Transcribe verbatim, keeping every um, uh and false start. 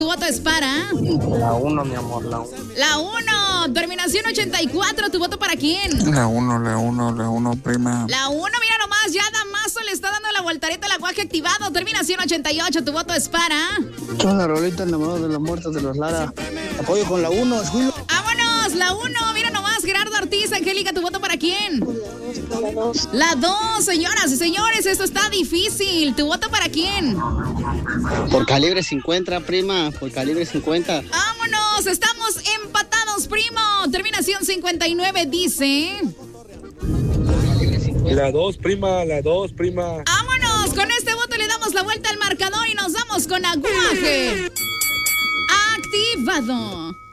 Tu voto es para... La uno, mi amor, la uno. La uno, terminación ochenta y cuatro. ¿Tu voto para quién? La uno, la uno, la uno, prima. La uno, mira nomás, ya Damaso le está dando la voltareta al aguaje activado. Terminación ochenta y ocho. Tu voto es para... Son la rolita enamorado de los muertos de los Lara. Apoyo con la uno, Julio. ¡Vámonos! La uno, mira nomás, Gerardo Ortiz. Angélica, ¿tu voto para quién? La dos. La dos, señoras y señores, esto está difícil. ¿Tu voto para quién? Por calibre cincuenta, prima. Por calibre cincuenta. ¡Vámonos! Estamos empatados, primo. Terminación cincuenta y nueve dice... La dos, prima, la dos, prima. ¡Vámonos! Con este voto le damos la vuelta al marcador y nos vamos con aguaje activado.